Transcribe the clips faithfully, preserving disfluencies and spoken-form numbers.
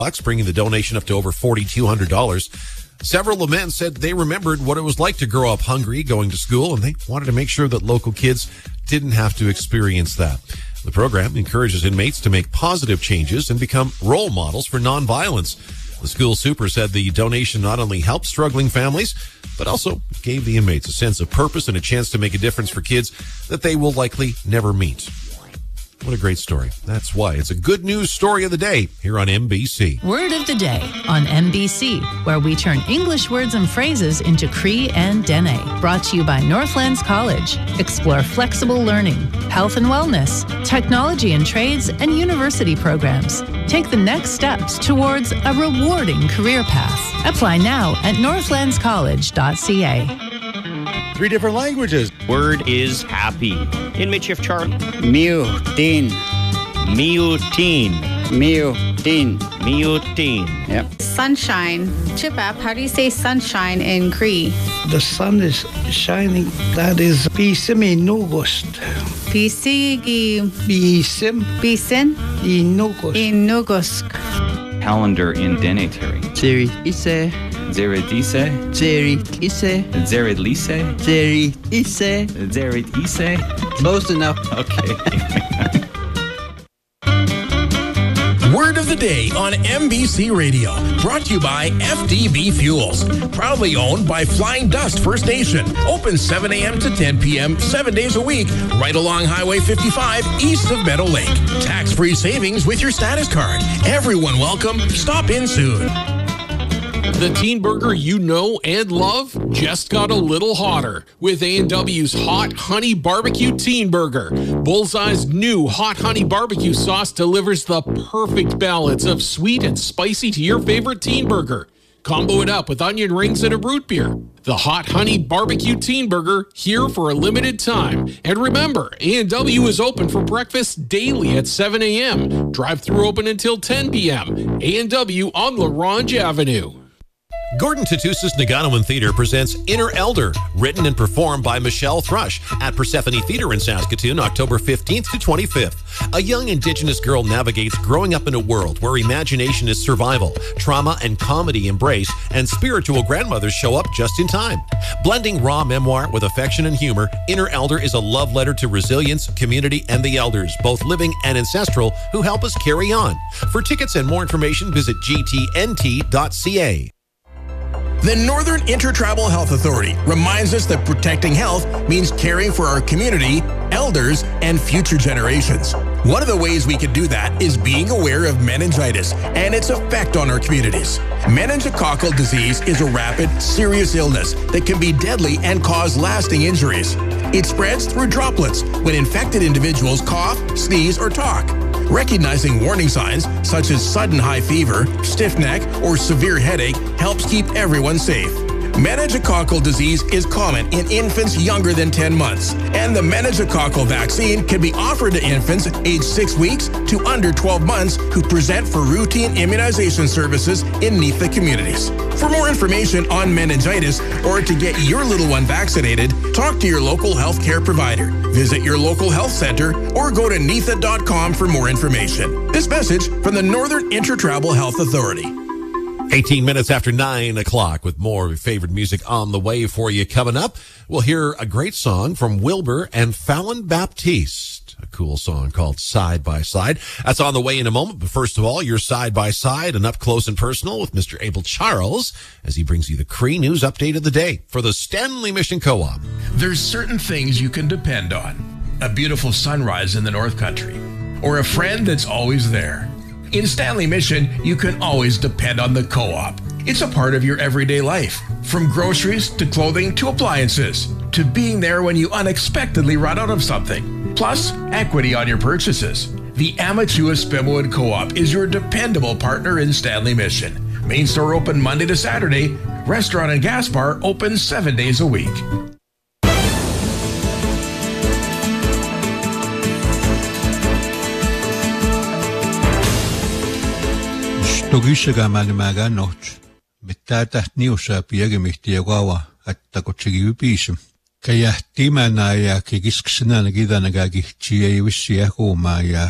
bucks, bringing the donation up to over four thousand two hundred dollars. Several of the men said they remembered what it was like to grow up hungry going to school, and they wanted to make sure that local kids didn't have to experience that. The program encourages inmates to make positive changes and become role models for nonviolence. The school super said the donation not only helped struggling families, but also gave the inmates a sense of purpose and a chance to make a difference for kids that they will likely never meet. What a great story. That's why it's a good news story of the day here on M B C. Word of the day on M B C, where we turn English words and phrases into Cree and Dene. Brought to you by Northlands College. Explore flexible learning, health and wellness, technology and trades, and university programs. Take the next steps towards a rewarding career path. Apply now at northlands college dot c a. Three different languages. Word is happy. In Midship Charlie. Miutin. Miutin. Miutin. Miutin. Yep. Sunshine. Chipap, how do you say sunshine in Cree? The sun is shining. That is Pisimi Nugust. Pisigi. Bisim. Bisin. Inugust. Inugusk. Calendar in Denetary. Zeri Ise. Zeridise. Zerit Ise. Zeridlise. Zerit Ise. Zerit Ise. Close enough. Okay. Word of the day on M B C Radio. Brought to you by F D B Fuels. Proudly owned by Flying Dust First Nation. Open seven a.m. to ten p.m. seven days a week. Right along Highway fifty-five east of Meadow Lake. Tax-free savings with your status card. Everyone welcome. Stop in soon. The teen burger you know and love just got a little hotter with A and W's Hot Honey Barbecue Teen Burger. Bullseye's new Hot Honey Barbecue sauce delivers the perfect balance of sweet and spicy to your favorite teen burger. Combo it up with onion rings and a root beer. The Hot Honey Barbecue Teen Burger, here for a limited time. And remember, A and W is open for breakfast daily at seven a.m. Drive-thru open until ten p.m. A and W on LaRange Avenue. Gordon Tatusis Naganoan Theatre presents Inner Elder, written and performed by Michelle Thrush at Persephone Theatre in Saskatoon, October fifteenth to twenty-fifth. A young Indigenous girl navigates growing up in a world where imagination is survival, trauma and comedy embrace, and spiritual grandmothers show up just in time. Blending raw memoir with affection and humor, Inner Elder is a love letter to resilience, community, and the elders, both living and ancestral, who help us carry on. For tickets and more information, visit g t n t dot c a. The Northern Intertribal Health Authority reminds us that protecting health means caring for our community, elders, and future generations. One of the ways we can do that is being aware of meningitis and its effect on our communities. Meningococcal disease is a rapid, serious illness that can be deadly and cause lasting injuries. It spreads through droplets when infected individuals cough, sneeze, or talk. Recognizing warning signs such as sudden high fever, stiff neck, or severe headache helps keep everyone safe. Meningococcal disease is common in infants younger than ten months, and the meningococcal vaccine can be offered to infants aged six weeks to under twelve months who present for routine immunization services in N I F A communities. For more information on meningitis or to get your little one vaccinated, talk to your local healthcare provider. Visit your local health center or go to N I F A dot com for more information. This message from the Northern Intertribal Health Authority. eighteen minutes after nine o'clock with more of your favorite music on the way for you. Coming up, we'll hear a great song from Wilbur and Fallon Baptiste. A cool song called Side by Side. That's on the way in a moment. But first of all, your Side by Side and up close and personal with Mister Abel Charles as he brings you the Cree News Update of the day for the Stanley Mission Co-op. There's certain things you can depend on. A beautiful sunrise in the North Country, or a friend that's always there. In Stanley Mission, you can always depend on the Co-op. It's a part of your everyday life, from groceries to clothing to appliances, to being there when you unexpectedly run out of something. Plus, equity on your purchases. The Amatua Spimwood Co-op is your dependable partner in Stanley Mission. Main store open Monday to Saturday. Restaurant and gas bar open seven days a week. Togishaga Malimaga Noch. Betata Niusa Piagamihtiagawa at Takochigipism. Kaya Timana ya Kigiskana Gidanagagi Chia Wisia Homa ya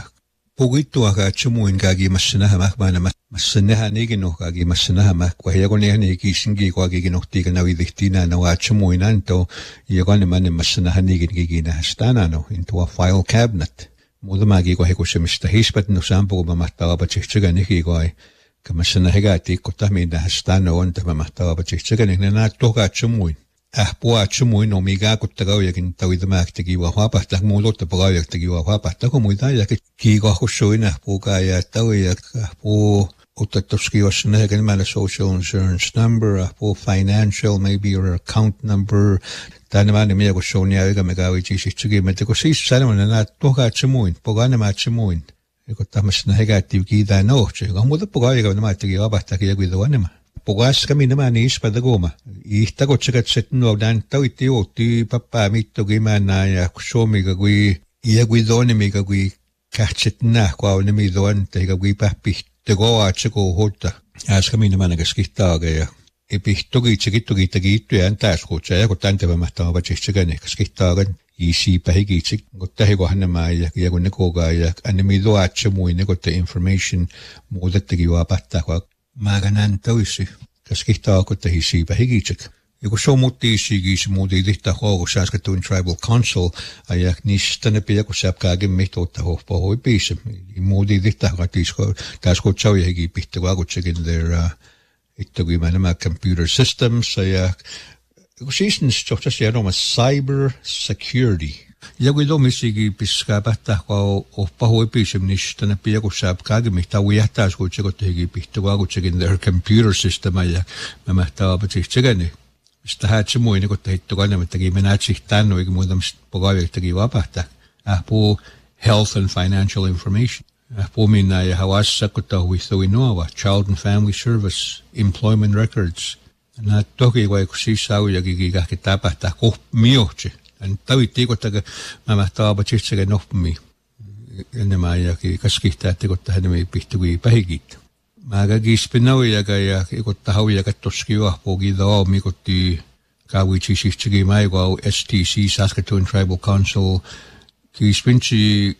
Pugito aga chumuin gagi masinaha mak mana masinaha nigi no gagi masinaha mak kwa yago ne ne kisingi kwa gigi no tiga na widiktina na wa chumuin anto yago ne mane masinaha nigi gigi na hastana no into a file cabinet. Muda magi kwa heko shemista hispat no sampo ba mahtawa ba chichiga nigi kwa kama sinahiga ti kota mi na hastana on ta ba mahtawa ba chichiga nigi na toga chumuin. Ah, po chumuin no miga kutagaw yakin tawid mak tigi wa hapa tak mulot ta pagaw yak tigi wa hapa tak mo ida yak ki go shoin ah po kaya tawi yak po utatoski was na gan mala social insurance number ah po financial maybe your account number ta na man mi go shoin ya ga mega wi chi chi me te ko si sana na toga chumuin po ga na ma chumuin ko ta mas na higa ti ki da no che ga mo da pagaw yak na ma tigi wa ba ta ki wi do na Pogas kami naman is padagoma. Ihta ko tsakat set no dan tau iti o ti papa mito giman na ya kuso mi gagwi iya gwi doon mi gagwi kachet na kwa ni mi doon te gagwi papi te go a tsako hota. As kami naman nagaskita gaya. Ipihto gi tsikito gi tagito yan taas ko tsaya ko tante ba matama ba tsiksigan eh. Kaskita gan isi pahigi tsik. Gotahi ko hanama ya kaya ko niko gaya. Animi do a tsamuin niko te information mo dati giwa pata kwa. Maganan tawisi kaskihta ko tahisi bahigicik yuko somuti sigis mudi dihta ho Saskatoon Tribal Council ayak nistane pia ko sapka ge mito ta ho po ho pisem mudi dihta ka tisko tasko chawi higi pihta ko chegin their ittogi manama computer systems ayak ko sisen chokta sia no cyber security Yago do misigi piskapata ko o paho episem nistana pia ko sapka ge mita wiata ko chego tegi pihta ko chegin their computer system ayak mamata ba chegane Sta chimo ni ko tehto kana metagi menachi tano ig mudam pogave tagi wapata apo health and financial information apo mina ya hawas sakota with the Winoa Child and Family Service employment records na toki wa ko si sau ya gi ga kitapa ta ko mioche an tawiti ko taga mama ta ba chichega no mi ene maya ki kaskita te ko ta me pihtugi pahigit Magagi spinawi ya gaya ikot tahawi ya katoskiwa pogi do mi koti kawi chi chigi mai go S T C Saskatoon Tribal Council ki spinchi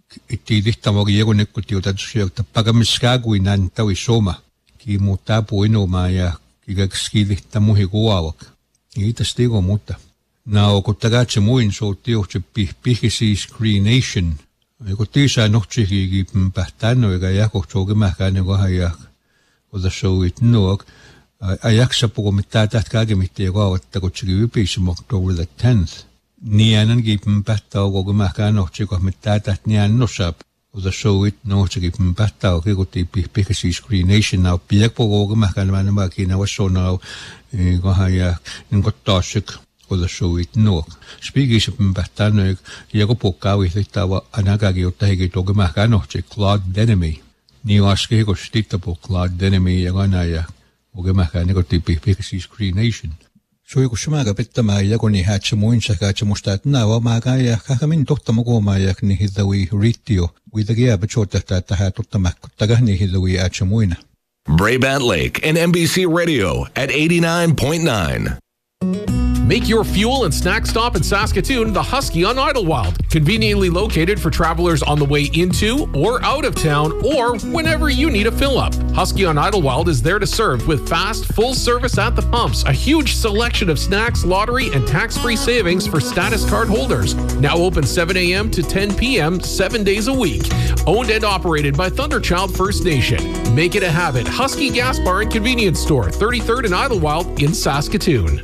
iti dihta mo giego nekoti utatsuyo tapagamiskagwi nan tawi soma ki mutapo ino maya ki gagski dihta muhi guawak ita stigo muta na o kotagache muin so tio che pihpihisi screenation Ko tisa noche ki pahtano ga yako choge mahkane go hayak o the show it no ayak sa po mitata ka ge mitte go at ko chigi pi sim October the tenth ni anan gi pahta go go mahkane noche ko mitata ni an no sap o the show it no chigi pahta ke go ti pi pi si screenation now pi po go go mahkane man ma ki na was so now go hayak in go toshik o the show it no speak is patano yago pokawi tawa anagagi otahigi toge mahkano che Claude Denemy ni aske go stita po Claude Denemy yagana ya oge mahkane go tipi pixi screenation so yuko shumaga petama yago ni hache muinsa ka che mustat na wa maga ya kakamin totta mo go ma yak ni hidawi ritio widagi abachota ta ta totta taga ni hidawi ache muina Brabant Lake and N B C Radio at eighty-nine point nine. Make your fuel and snack stop in Saskatoon the Husky on Idlewild. Conveniently located for travelers on the way into or out of town or whenever you need a fill up. Husky on Idlewild is there to serve with fast, full service at the pumps, a huge selection of snacks, lottery, and tax-free savings for status card holders. Now open seven a.m. to ten p.m. seven days a week. Owned and operated by Thunderchild First Nation. Make it a habit. Husky Gas Bar and Convenience Store, thirty-third and Idlewild in Saskatoon.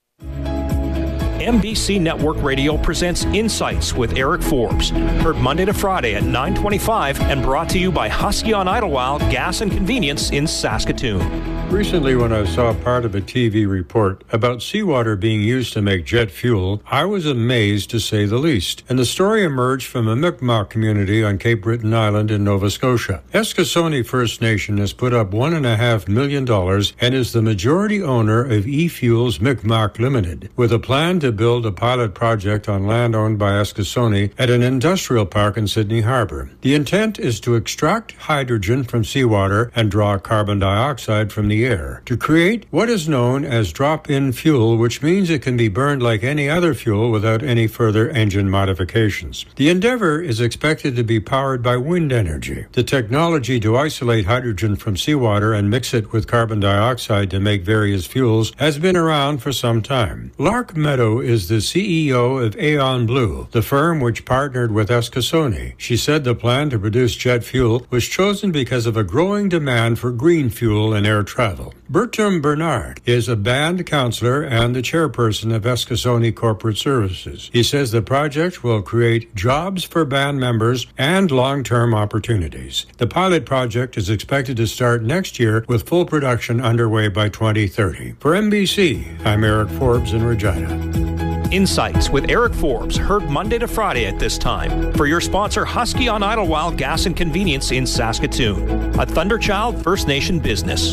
N B C Network Radio presents Insights with Eric Forbes. Heard Monday to Friday at nine twenty-five and brought to you by Husky on Idlewild Gas and Convenience in Saskatoon. Recently, when I saw part of a T V report about seawater being used to make jet fuel, I was amazed to say the least. And the story emerged from a Mi'kmaq community on Cape Breton Island in Nova Scotia. Eskasoni First Nation has put up one and a half million dollars and is the majority owner of E-Fuels Mi'kmaq Limited, with a plan to build a pilot project on land owned by Eskasoni at an industrial park in Sydney Harbour. The intent is to extract hydrogen from seawater and draw carbon dioxide from the air to create what is known as drop-in fuel, which means it can be burned like any other fuel without any further engine modifications. The endeavor is expected to be powered by wind energy. The technology to isolate hydrogen from seawater and mix it with carbon dioxide to make various fuels has been around for some time. Lark Meadow is the C E O of Aeon Blue, the firm which partnered with Eskasoni. She said the plan to produce jet fuel was chosen because of a growing demand for green fuel in air travel. Bertram Bernard is a band counselor and the chairperson of Eskasoni Corporate Services. He says the project will create jobs for band members and long-term opportunities. The pilot project is expected to start next year with full production underway by twenty thirty. For N B C, I'm Eric Forbes in Regina. Insights with Eric Forbes, heard Monday to Friday at this time. For your sponsor, Husky on Idlewild Gas and Convenience in Saskatoon, a Thunderchild First Nation business.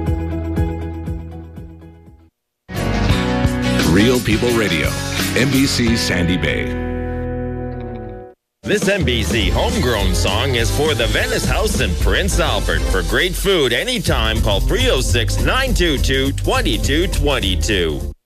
Real People Radio, N B C Sandy Bay. This N B C homegrown song is for the Venice House in Prince Albert. For great food anytime, call three oh six, nine two two, two two two two.